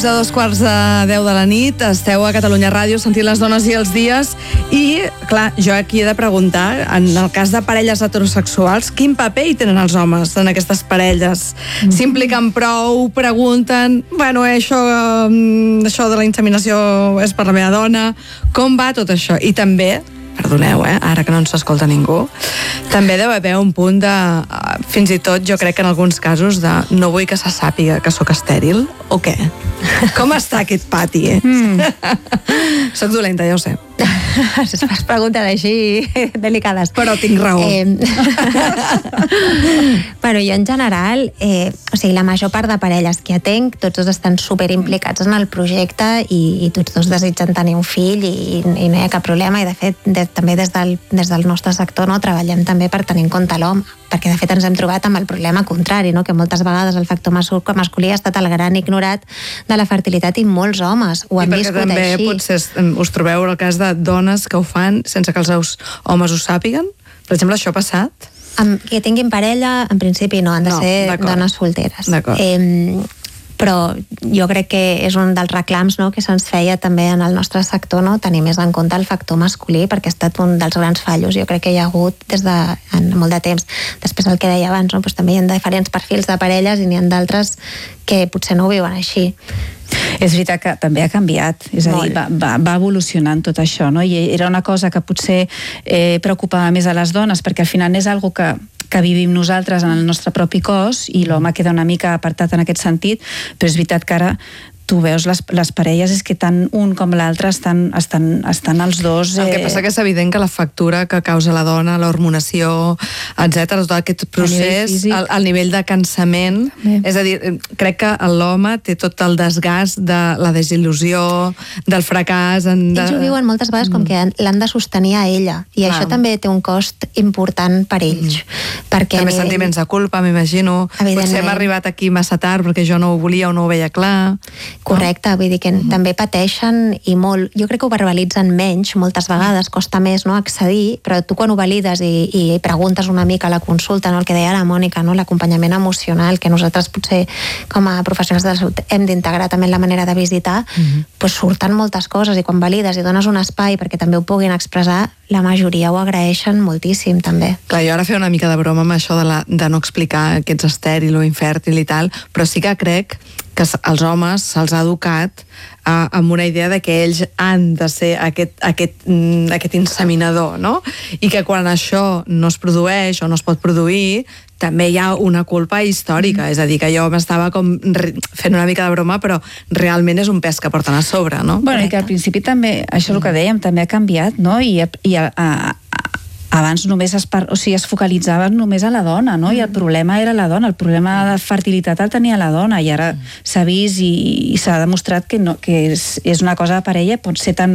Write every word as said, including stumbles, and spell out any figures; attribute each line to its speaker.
Speaker 1: A dos quarts de deu de la nit esteu a Catalunya Ràdio sentint Les dones i els dies i, clar, jo aquí he de preguntar, en el cas de parelles heterosexuals, quin paper hi tenen els homes en aquestes parelles? Mm. S'impliquen prou, pregunten, bueno, això, això de la inseminació és per la meva dona, com va tot això? I també, perdoneu, eh, ara que no ens escolta ningú, també deu haver un punt de, fins i tot jo crec que en alguns casos de no vull que se sàpiga que sóc estèril, o què? Com està aquest pati? Mm. Soc dolenta, ja ho sé.
Speaker 2: Es fas preguntes així delicades.
Speaker 1: Però tinc raó. Eh...
Speaker 2: bueno, jo en general, eh, o sigui, la major part de parelles que atenc, tots dos estan super implicats en el projecte i, i tots dos desitgen tenir un fill i, i no hi ha cap problema, i de fet de, també des del, des del nostre sector no, treballem també per tenir en compte l'home, perquè de fet ens hem trobat amb el problema contrari, no? Que moltes vegades el factor masculí ha estat el gran ignorat de la fertilitat i molts homes ho han viscut així. I perquè també
Speaker 1: potser us trobeu el cas de dones que ho fan sense que els seus homes ho sàpiguen? Per exemple, això ha passat?
Speaker 2: Amb, que tinguin parella, en principi no, han de no, ser dones solteres. Eh, però jo crec que és un dels reclams no, que se'ns feia també en el nostre sector, no, tenir més en compte el factor masculí, perquè ha estat un dels grans fallos, jo crec que hi ha hagut des de en molt de temps. Després el que deia abans, no, doncs també hi ha diferents perfils de parelles i n'hi ha d'altres que potser no ho viuen així.
Speaker 3: És veritat que també ha canviat, és a dir, va, va, va evolucionant tot això, no? I era una cosa que potser eh, preocupava més a les dones, perquè al final és algo que que vivim nosaltres en el nostre propi cos i l'home queda una mica apartat en aquest sentit, però és veritat que ara tu veus les, les parelles, és que tant un com l'altre estan, estan, estan els dos...
Speaker 1: Eh... El que passa que és evident que la factura que causa la dona, l'hormonació, etcètera, tot aquest procés, el, el nivell de cansament, també. És a dir, crec que l'home té tot el desgast de la desil·lusió, del fracàs... En de...
Speaker 2: Ells ho viuen moltes vegades com que l'han de sostenir a ella, i Clar. Això també té un cost important per ells. Mm. Perquè
Speaker 1: també nivell... sentiments de culpa, m'imagino. Potser hem arribat aquí massa tard perquè jo no ho volia o no ho veia clar...
Speaker 2: Correcte, vull dir que uh-huh. també pateixen i molt, jo crec que ho verbalitzen menys moltes vegades, costa més no, accedir, però tu quan ho valides i, i preguntes una mica a la consulta, no, el que deia la Mònica, no, l'acompanyament emocional, que nosaltres potser com a professionals de la salut hem d'integrar també en la manera de visitar, uh-huh. doncs surten moltes coses i quan valides i dones un espai perquè també ho puguin expressar, la majoria ho agraeixen moltíssim també.
Speaker 1: Clar, jo ara feia una mica de broma amb això de, la, de no explicar que ets estèril o infèrtil i tal, però sí que crec que als homes se'ls ha educat uh, amb una idea de que ells han de ser aquest, aquest, mm, aquest inseminador, no? I que quan això no es produeix o no es pot produir, també hi ha una culpa històrica, mm. és a dir, que jo m'estava com fent una mica de broma, però realment és un pes que porten a sobre, no?
Speaker 3: Bueno, i que al principi també, això és el que dèiem, també ha canviat, no? I, i a, a, abans només es, par... o sigui, es focalitzava només a la dona, no? I el problema era la dona, el problema de fertilitat el tenia la dona, i ara s'ha vist i, i s'ha demostrat que, no, que és, és una cosa de parella, pot ser tan